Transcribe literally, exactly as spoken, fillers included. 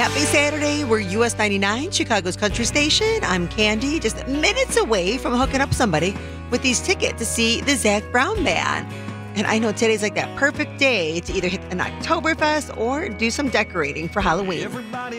Happy Saturday. We're U S ninety-nine, Chicago's country station. I'm Candy, just minutes away from hooking up somebody with these tickets to see the Zac Brown Band. And I know today's like that perfect day to either hit an Oktoberfest or do some decorating for Halloween.